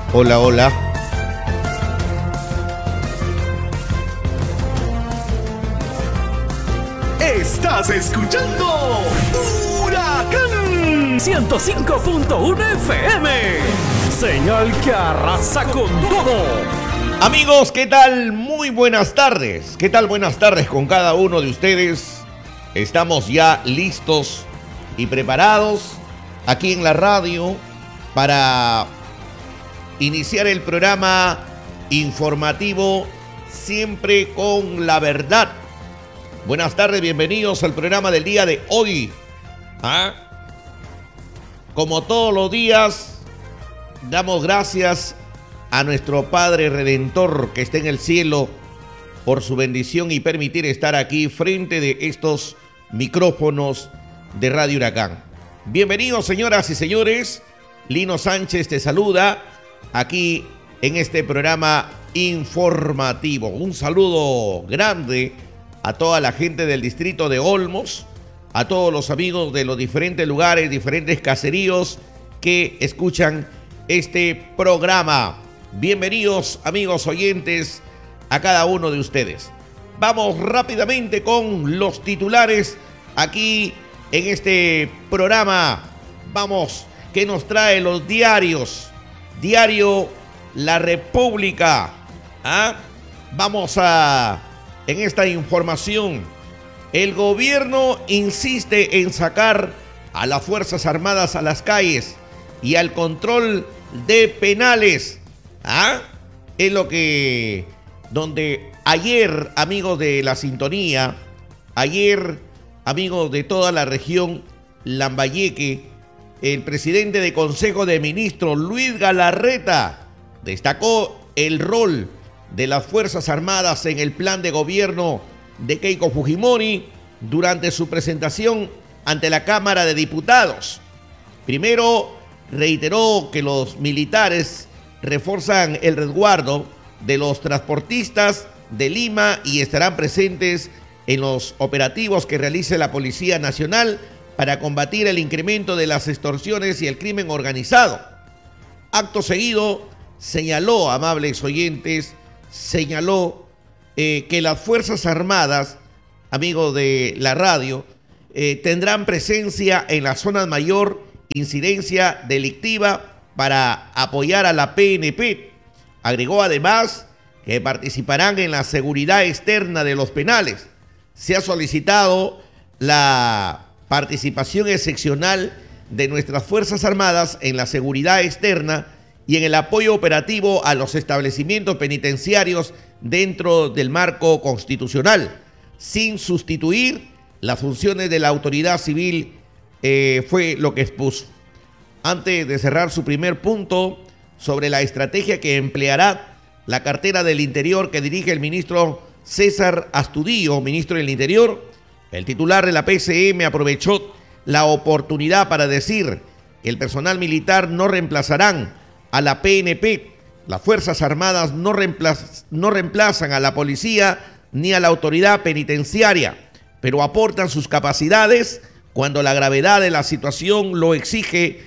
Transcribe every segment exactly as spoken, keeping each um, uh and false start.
Hola, hola. Estás escuchando Huracán ciento cinco punto uno F M. Señal que arrasa con todo. Amigos, ¿qué tal? Muy buenas tardes. ¿Qué tal? Buenas tardes con cada uno de ustedes. Estamos ya listos y preparados aquí en la radio para iniciar el programa informativo siempre con la verdad. Buenas tardes, bienvenidos al programa del día de hoy. ¿Ah? Como todos los días, damos gracias a nuestro Padre Redentor que está en el cielo por su bendición y permitir estar aquí frente de estos micrófonos de Radio Huracán. Bienvenidos, señoras y señores. Lino Sánchez te saluda aquí en este programa informativo. Un saludo grande a toda la gente del distrito de Olmos, a todos los amigos de los diferentes lugares, diferentes caseríos que escuchan este programa. Bienvenidos, amigos oyentes, a cada uno de ustedes. Vamos rápidamente con los titulares aquí en este programa. Vamos, ¿qué nos trae los diarios? Diario La República. ¿Ah? Vamos a... En esta información, el gobierno insiste en sacar a las Fuerzas Armadas a las calles y al control de penales. ¿Ah? Es lo que, donde ayer, amigos de la sintonía, ayer, amigos de toda la región Lambayeque, el presidente de Consejo de Ministros, Luis Galarreta, destacó el rol de las Fuerzas Armadas en el plan de gobierno de Keiko Fujimori durante su presentación ante la Cámara de Diputados. Primero, reiteró que los militares refuerzan el resguardo de los transportistas de Lima y estarán presentes en los operativos que realice la Policía Nacional para combatir el incremento de las extorsiones y el crimen organizado. Acto seguido, señaló, amables oyentes, señaló eh, que las Fuerzas Armadas, amigos de la radio, eh, tendrán presencia en la zona mayor incidencia delictiva para apoyar a la P N P. Agregó además que participarán en la seguridad externa de los penales. Se ha solicitado la participación excepcional de nuestras Fuerzas Armadas en la seguridad externa y en el apoyo operativo a los establecimientos penitenciarios dentro del marco constitucional, sin sustituir las funciones de la autoridad civil, eh, fue lo que expuso. Antes de cerrar su primer punto sobre la estrategia que empleará la cartera del Interior que dirige el ministro César Astudillo, ministro del Interior, el titular de la P C M aprovechó la oportunidad para decir que el personal militar no reemplazarán a la P N P. Las Fuerzas Armadas no, reemplaz, no reemplazan a la policía ni a la autoridad penitenciaria, pero aportan sus capacidades cuando la gravedad de la situación lo exige,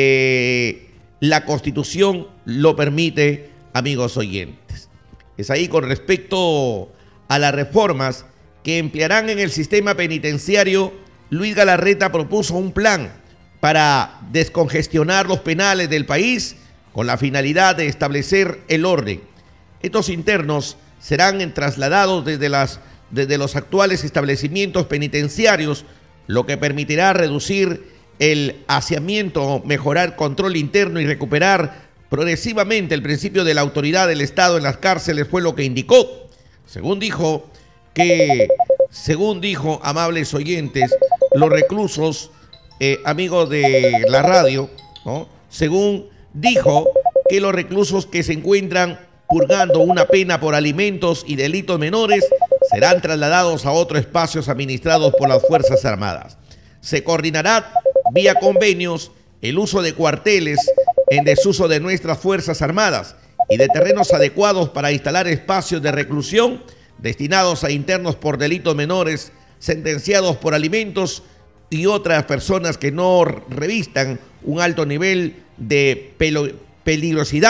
eh, la Constitución lo permite, amigos oyentes. Es ahí con respecto a las reformas que emplearán en el sistema penitenciario. Luis Galarreta propuso un plan para descongestionar los penales del país con la finalidad de establecer el orden. Estos internos serán trasladados desde, las, desde los actuales establecimientos penitenciarios, lo que permitirá reducir el hacinamiento, mejorar control interno y recuperar progresivamente el principio de la autoridad del Estado en las cárceles, fue lo que indicó. Según dijo, que, según dijo, amables oyentes, los reclusos, eh, amigos de la radio, ¿no? Según dijo que los reclusos que se encuentran purgando una pena por alimentos y delitos menores serán trasladados a otros espacios administrados por las Fuerzas Armadas. Se coordinará vía convenios el uso de cuarteles en desuso de nuestras Fuerzas Armadas y de terrenos adecuados para instalar espacios de reclusión destinados a internos por delitos menores, sentenciados por alimentos y otras personas que no revistan un alto nivel de peligrosidad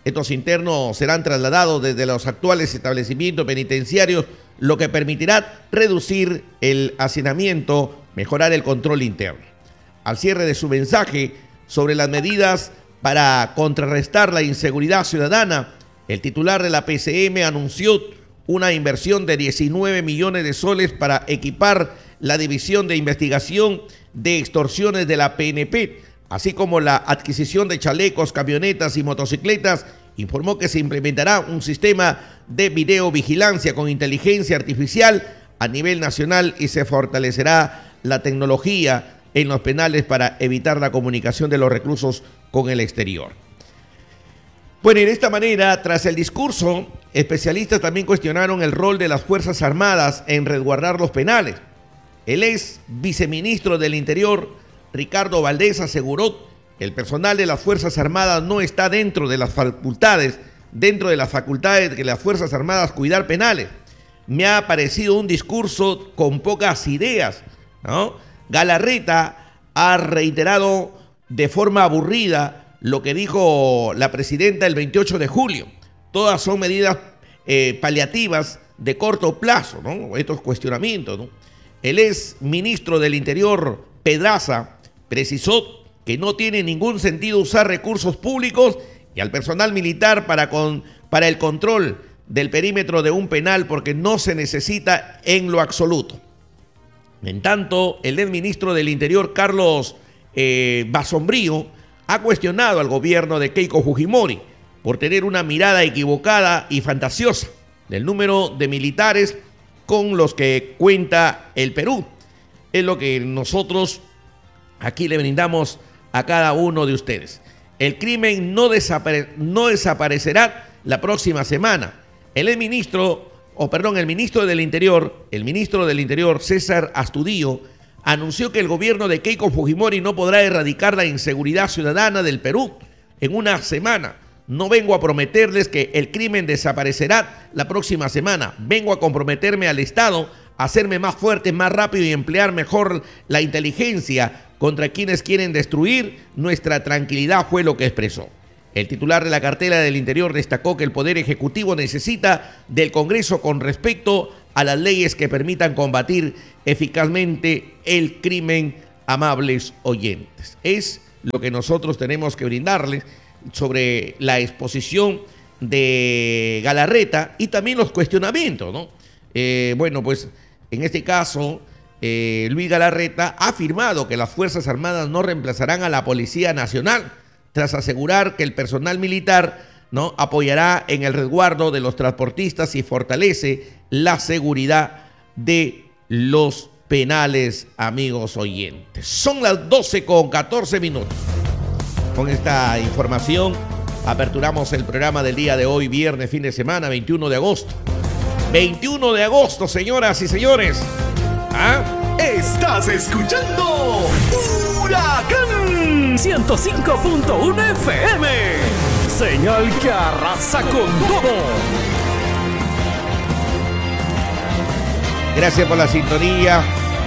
Estos internos serán trasladados desde los actuales establecimientos penitenciarios, lo que permitirá reducir el hacinamiento, mejorar el control interno. Al cierre de su mensaje sobre las medidas para contrarrestar la inseguridad ciudadana, el titular de la P C M anunció una inversión de diecinueve millones de soles para equipar la División de Investigación de Extorsiones de la P N P, así como la adquisición de chalecos, camionetas y motocicletas. Informó que se implementará un sistema de videovigilancia con inteligencia artificial a nivel nacional y se fortalecerá la tecnología en los penales para evitar la comunicación de los reclusos con el exterior. Bueno, y de esta manera, tras el discurso, especialistas también cuestionaron el rol de las Fuerzas Armadas en resguardar los penales. El ex viceministro del Interior, Ricardo Valdés, aseguró que el personal de las Fuerzas Armadas no está dentro de las facultades, dentro de las facultades de las Fuerzas Armadas cuidar penales. Me ha parecido un discurso con pocas ideas, ¿no? Galarreta ha reiterado de forma aburrida lo que dijo la presidenta el veintiocho de julio. Todas son medidas eh, paliativas de corto plazo, ¿no? Estos cuestionamientos, ¿no? El ex ministro del Interior, Pedraza, precisó que no tiene ningún sentido usar recursos públicos y al personal militar para, con, para el control del perímetro de un penal porque no se necesita en lo absoluto. En tanto, el ex ministro del Interior, Carlos eh, Basombrío, ha cuestionado al gobierno de Keiko Fujimori por tener una mirada equivocada y fantasiosa del número de militares con los que cuenta el Perú. Es lo que nosotros aquí le brindamos a cada uno de ustedes. El crimen no, desapare- no desaparecerá la próxima semana. El ex ministro, o perdón, el ministro del Interior, el ministro del Interior, César Astudillo, anunció que el gobierno de Keiko Fujimori no podrá erradicar la inseguridad ciudadana del Perú en una semana. No vengo a prometerles que el crimen desaparecerá la próxima semana. Vengo a comprometerme al Estado, a hacerme más fuerte, más rápido y emplear mejor la inteligencia contra quienes quieren destruir nuestra tranquilidad, fue lo que expresó. El titular de la cartera del Interior destacó que el Poder Ejecutivo necesita del Congreso con respecto a las leyes que permitan combatir eficazmente el crimen, amables oyentes. Es lo que nosotros tenemos que brindarles sobre la exposición de Galarreta y también los cuestionamientos, ¿no? Eh, bueno, pues en este caso, eh, Luis Galarreta ha afirmado que las Fuerzas Armadas no reemplazarán a la Policía Nacional, tras asegurar que el personal militar, ¿no?, apoyará en el resguardo de los transportistas y fortalece la seguridad de los penales, amigos oyentes. Son las doce con catorce minutos. Con esta información aperturamos el programa del día de hoy, viernes, fin de semana, veintiuno de agosto. veintiuno de agosto, señoras y señores. ¿Ah? Estás escuchando Huracán ciento cinco punto uno F M. Señal que arrasa con todo. Gracias por la sintonía.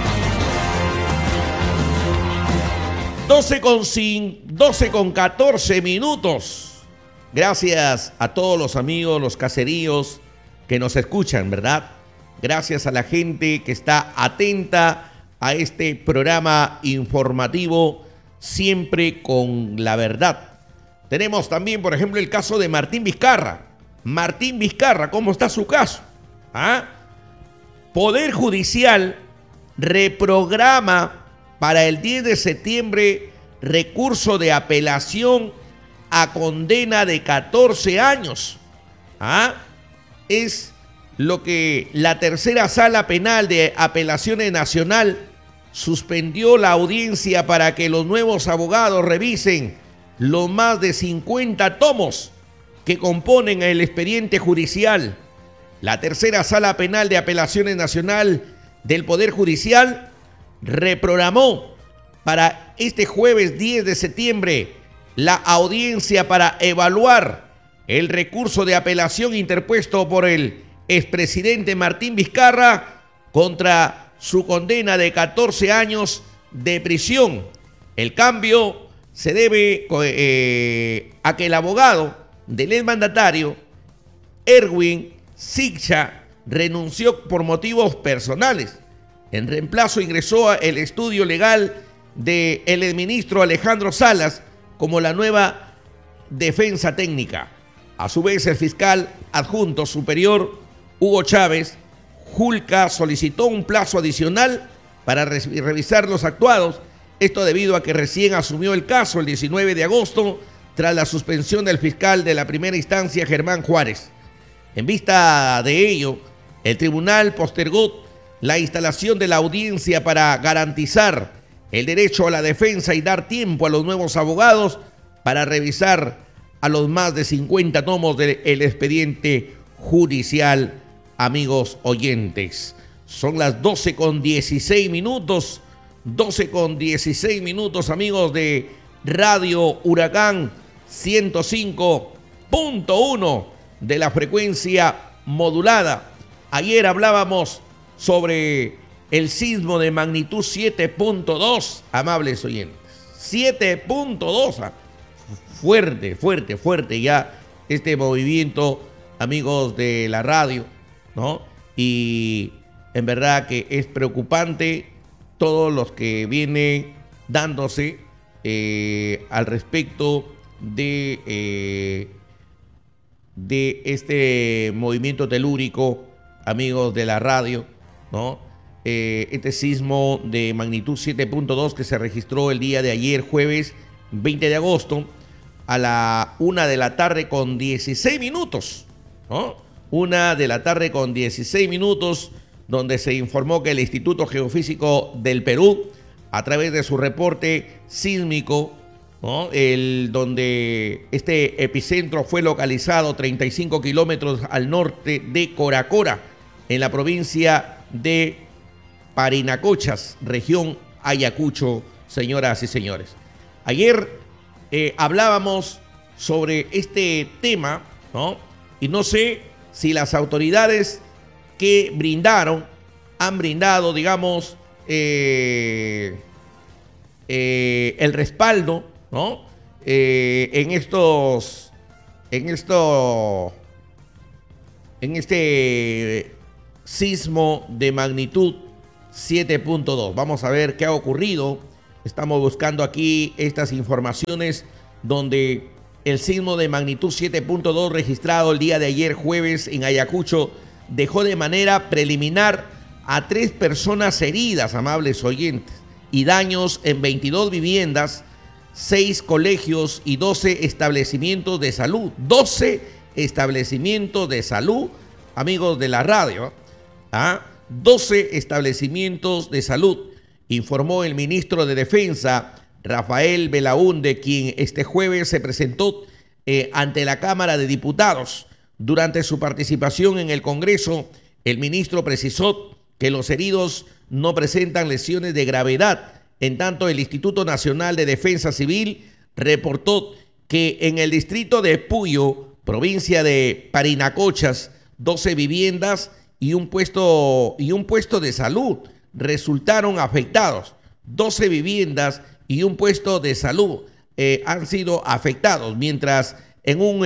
doce con, doce con catorce minutos. Gracias a todos los amigos, los caseríos que nos escuchan, ¿verdad? Gracias a la gente que está atenta a este programa informativo, siempre con la verdad. Tenemos también, por ejemplo, el caso de Martín Vizcarra. Martín Vizcarra, ¿cómo está su caso? ¿Ah? Poder Judicial reprograma para el diez de septiembre recurso de apelación a condena de catorce años. ¿Ah? Es lo que la tercera sala penal de apelaciones nacional suspendió la audiencia para que los nuevos abogados revisen los más de cincuenta tomos que componen el expediente judicial. La tercera sala penal de apelaciones nacional del Poder Judicial reprogramó para este jueves diez de septiembre la audiencia para evaluar el recurso de apelación interpuesto por el expresidente Martín Vizcarra contra su condena de catorce años de prisión. El cambio se debe eh, a que el abogado del exmandatario, Erwin Siccha renunció por motivos personales. En reemplazo ingresó el estudio legal del exministro Alejandro Salas como la nueva defensa técnica. A su vez, el fiscal adjunto superior Hugo Chávez Julca solicitó un plazo adicional para re- revisar los actuados. Esto debido a que recién asumió el caso el diecinueve de agosto tras la suspensión del fiscal de la primera instancia, Germán Juárez. En vista de ello, el tribunal postergó la instalación de la audiencia para garantizar el derecho a la defensa y dar tiempo a los nuevos abogados para revisar a los más de cincuenta tomos del expediente judicial, amigos oyentes. Son las doce con dieciséis minutos, doce con dieciséis minutos, amigos de Radio Huracán ciento cinco punto uno de la frecuencia modulada. Ayer hablábamos sobre el sismo de magnitud siete punto dos, amables oyentes. siete punto dos, fuerte, fuerte, fuerte ya este movimiento, amigos de la radio, ¿no? Y en verdad que es preocupante todos los que vienen dándose eh, al respecto de, eh, de este movimiento telúrico, amigos de la radio, ¿no? Eh, este sismo de magnitud siete punto dos que se registró el día de ayer, jueves veinte de agosto, a la una de la tarde con dieciséis minutos, ¿no? Una de la tarde con dieciséis minutos, donde se informó que el Instituto Geofísico del Perú, a través de su reporte sísmico, ¿no? El, donde este epicentro fue localizado treinta y cinco kilómetros al norte de Coracora, en la provincia de Parinacochas, región Ayacucho, señoras y señores. Ayer eh, hablábamos sobre este tema, ¿no? Y no sé si las autoridades que brindaron, han brindado, digamos, eh, eh, el respaldo, ¿no? Eh, en estos, en esto, en este sismo de magnitud siete punto dos. Vamos a ver qué ha ocurrido. Estamos buscando aquí estas informaciones donde el sismo de magnitud siete punto dos registrado el día de ayer jueves en Ayacucho dejó de manera preliminar a tres personas heridas, amables oyentes, y daños en veintidós viviendas, seis colegios y doce establecimientos de salud. doce establecimientos de salud, amigos de la radio, ¿ah? doce establecimientos de salud, informó el ministro de Defensa, Rafael Belaúnde, quien este jueves se presentó eh, ante la Cámara de Diputados. Durante su participación en el Congreso, el ministro precisó que los heridos no presentan lesiones de gravedad. En tanto, el Instituto Nacional de Defensa Civil reportó que en el distrito de Puyo, provincia de Parinacochas, doce viviendas y un puesto, y un puesto de salud resultaron afectados. doce viviendas y un puesto de salud eh, han sido afectados, mientras en un,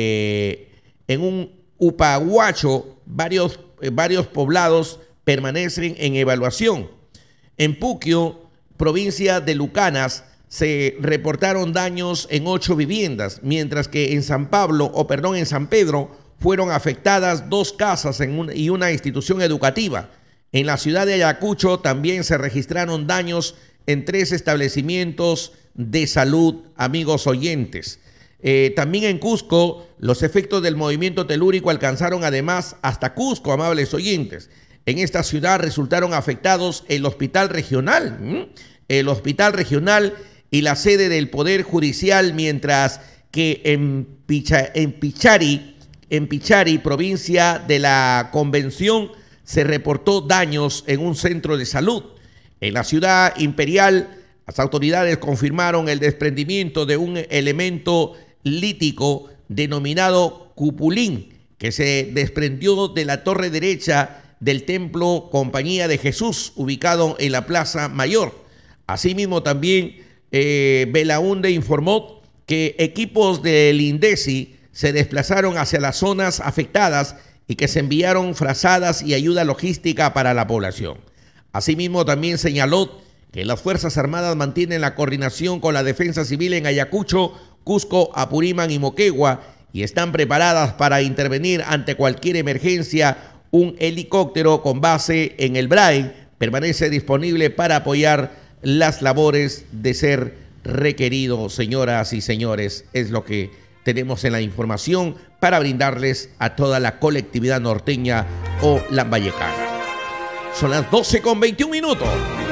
eh, en un Upaguacho varios, eh, varios poblados permanecen en evaluación. En Puquio, provincia de Lucanas, se reportaron daños en ocho viviendas, mientras que en San Pablo, o perdón, en San Pedro, fueron afectadas dos casas en un, y una institución educativa. En la ciudad de Ayacucho también se registraron daños en tres establecimientos de salud, amigos oyentes. Eh, también en Cusco, los efectos del movimiento telúrico alcanzaron además hasta Cusco, amables oyentes. En esta ciudad resultaron afectados el hospital regional, ¿m? el hospital regional y la sede del Poder Judicial, mientras que en, Picha, en, Pichari, en Pichari, provincia de la Convención, se reportó daños en un centro de salud. En la ciudad imperial, las autoridades confirmaron el desprendimiento de un elemento lítico denominado cupulín, que se desprendió de la torre derecha del templo Compañía de Jesús, ubicado en la Plaza Mayor. Asimismo, también eh, Belaúnde informó que equipos del INDECI se desplazaron hacia las zonas afectadas y que se enviaron frazadas y ayuda logística para la población. Asimismo, también señaló que las Fuerzas Armadas mantienen la coordinación con la Defensa Civil en Ayacucho, Cusco, Apurímac y Moquegua y están preparadas para intervenir ante cualquier emergencia. Un helicóptero con base en el Brain permanece disponible para apoyar las labores de ser requerido, señoras y señores. Es lo que tenemos en la información para brindarles a toda la colectividad norteña o lambayecana. Son las doce con veintiún minutos.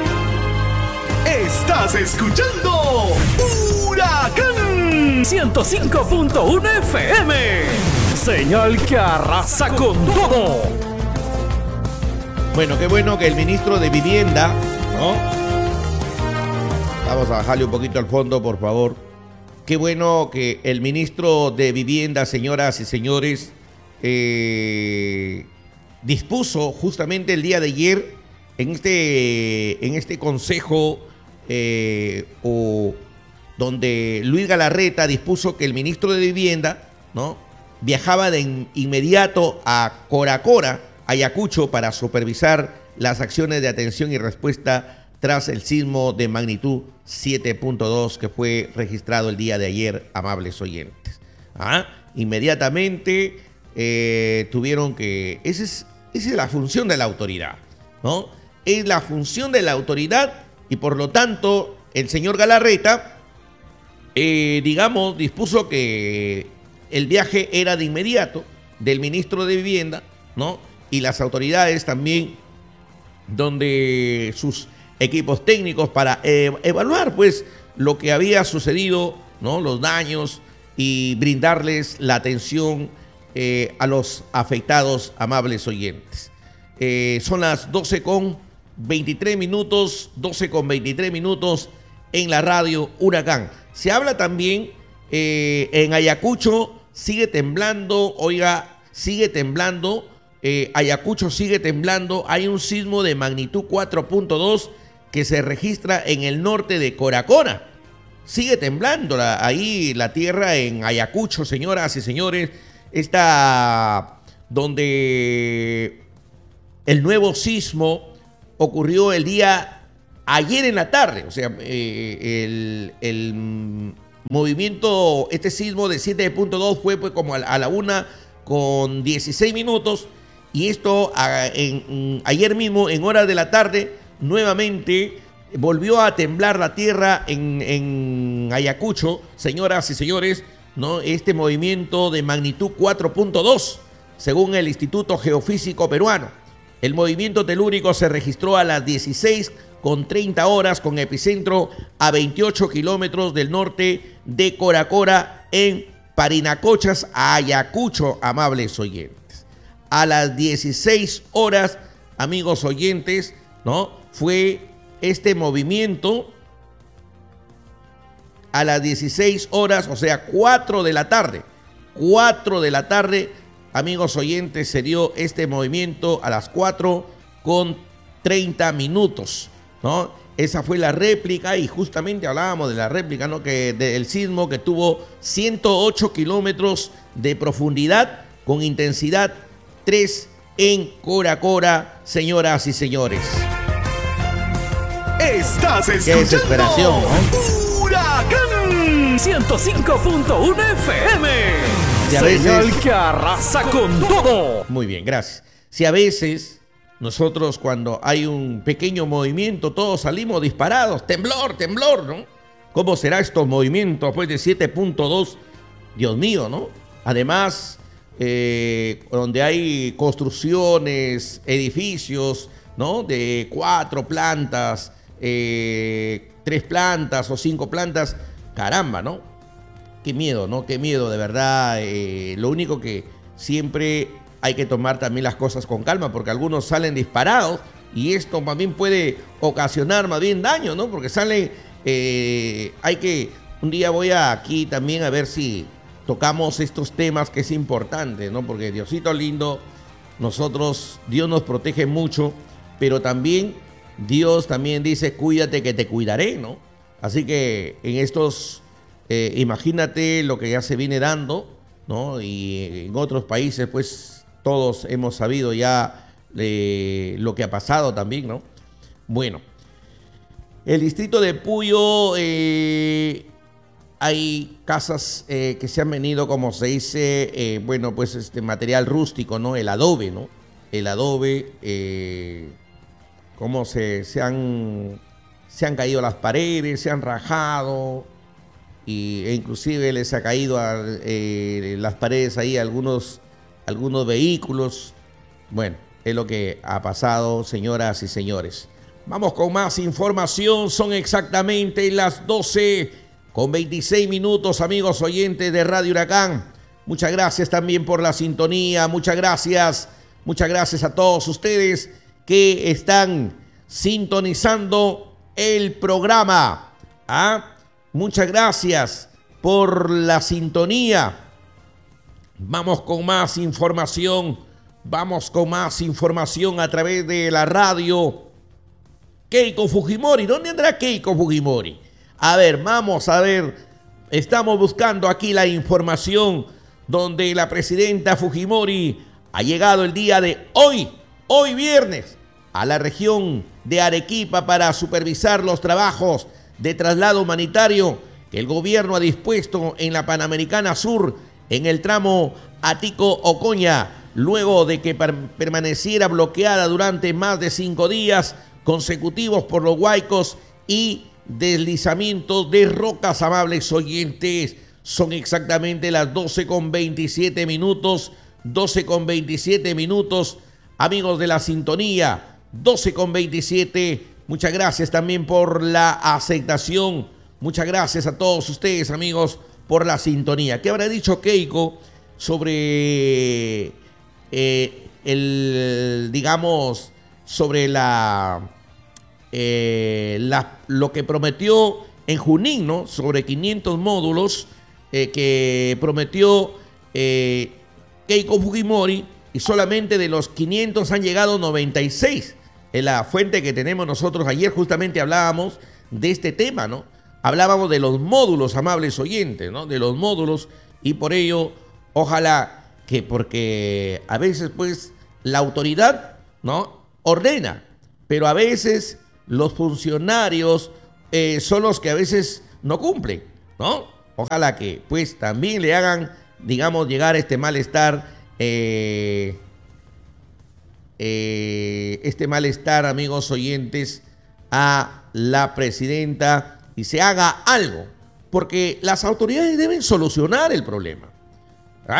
Estás escuchando Huracán ciento cinco punto uno F M. Señal que arrasa con todo. Bueno, qué bueno que el ministro de Vivienda, ¿no? Vamos a bajarle un poquito al fondo, por favor. Qué bueno que el ministro de Vivienda, señoras y señores, eh, dispuso justamente el día de ayer en este, en este consejo eh, o donde Luis Galarreta dispuso que el ministro de Vivienda, ¿no?, viajaba de in, inmediato a Coracora, Ayacucho, para supervisar las acciones de atención y respuesta tras el sismo de magnitud siete punto dos que fue registrado el día de ayer, amables oyentes. ¿Ah? Inmediatamente eh, tuvieron que... Esa es, esa es la función de la autoridad, ¿no? Es la función de la autoridad y por lo tanto el señor Galarreta, eh, digamos, dispuso que el viaje era de inmediato del ministro de Vivienda, ¿no? Y las autoridades también, donde sus equipos técnicos para eh, evaluar pues lo que había sucedido, ¿no?, los daños y brindarles la atención eh, a los afectados, amables oyentes. Eh, son las doce con veintitrés minutos, doce con veintitrés minutos en la radio Huracán. Se habla también eh, en Ayacucho, sigue temblando, oiga, sigue temblando, eh, Ayacucho sigue temblando, hay un sismo de magnitud cuatro punto dos que se registra en el norte de Coracora. Sigue temblando la, ahí la tierra en Ayacucho, señoras y señores. Está donde el nuevo sismo ocurrió el día ayer en la tarde. O sea, eh, el, el movimiento, este sismo de siete punto dos fue pues como a, a la una con dieciséis minutos. Y esto a, en, ayer mismo, en horas de la tarde, nuevamente volvió a temblar la tierra en, en Ayacucho, señoras y señores, ¿no? Este movimiento de magnitud cuatro punto dos, según el Instituto Geofísico Peruano. El movimiento telúrico se registró a las dieciséis con treinta horas con epicentro a veintiocho kilómetros del norte de Coracora en Parinacochas, Ayacucho, amables oyentes. A las dieciséis horas, amigos oyentes, ¿no?, fue este movimiento. A las dieciséis horas, o sea, cuatro de la tarde, cuatro de la tarde, amigos oyentes, se dio este movimiento a las cuatro con treinta minutos, ¿no? Esa fue la réplica y justamente hablábamos de la réplica, ¿no?, que del sismo que tuvo ciento ocho kilómetros de profundidad con intensidad tres en Coracora, señoras y señores. Estás escuchando Qué desesperación, ¿no? Huracán ciento cinco punto uno F M. Si a veces... Señal que arrasa con todo. Muy bien, gracias. Si a veces nosotros cuando hay un pequeño movimiento todos salimos disparados, temblor, temblor, ¿no? ¿Cómo será estos movimientos pues de siete punto dos? Dios mío, ¿no? Además, eh, donde hay construcciones, edificios, ¿no?, de cuatro plantas, eh, tres plantas o cinco plantas, caramba, ¿no? Qué miedo, ¿no? Qué miedo, de verdad. Eh, lo único que siempre hay que tomar también las cosas con calma, porque algunos salen disparados y esto más bien puede ocasionar más bien daño, ¿no? Porque salen, eh, hay que, un día voy a aquí también a ver si tocamos estos temas que es importante, ¿no? Porque Diosito lindo, nosotros, Dios nos protege mucho, pero también Dios también dice, cuídate que te cuidaré, ¿no? Así que en estos, eh, imagínate lo que ya se viene dando, ¿no? Y en otros países, pues, todos hemos sabido ya eh, lo que ha pasado también, ¿no? Bueno, el distrito de Puyo, eh, hay casas eh, que se han venido, como se dice, eh, bueno, pues este material rústico, ¿no? El adobe, ¿no? El adobe, eh, cómo se, se, han, se han caído las paredes, se han rajado, y, e inclusive les ha caído a eh, las paredes ahí a algunos, algunos vehículos. Bueno, es lo que ha pasado, señoras y señores. Vamos con más información. Son exactamente las doce con veintiséis minutos, amigos oyentes de Radio Huracán. Muchas gracias también por la sintonía. Muchas gracias. Muchas gracias a todos ustedes que están sintonizando el programa. ¿Ah? Muchas gracias por la sintonía. Vamos con más información. Vamos con más información a través de la radio. Keiko Fujimori, ¿dónde andará Keiko Fujimori? A ver, vamos a ver, estamos buscando aquí la información donde la presidenta Fujimori ha llegado el día de hoy, hoy viernes, a la región de Arequipa para supervisar los trabajos de traslado humanitario que el gobierno ha dispuesto en la Panamericana Sur, en el tramo Atico-Ocoña, luego de que per- permaneciera bloqueada durante más de cinco días consecutivos por los huaicos y deslizamientos de rocas. Amables oyentes, son exactamente las doce con veintisiete minutos, doce con veintisiete minutos, amigos de la sintonía, doce con veintisiete. Muchas gracias también por la aceptación, muchas gracias a todos ustedes, amigos, por la sintonía. ¿Qué habrá dicho Keiko sobre eh, el, digamos, sobre la, eh, la, lo que prometió en Junín, ¿no? Sobre quinientos módulos eh, que prometió eh, Keiko Fujimori, y solamente de los quinientos han llegado noventa y seis. En la fuente que tenemos nosotros, ayer justamente hablábamos de este tema, ¿no? Hablábamos de los módulos, amables oyentes, ¿no? De los módulos, y por ello, ojalá que, porque a veces, pues, la autoridad, ¿no?, ordena, pero a veces los funcionarios eh, son los que a veces no cumplen, ¿no? Ojalá que pues también le hagan, digamos, llegar este malestar, eh, eh, este malestar, amigos oyentes, a la presidenta, y se haga algo, porque las autoridades deben solucionar el problema.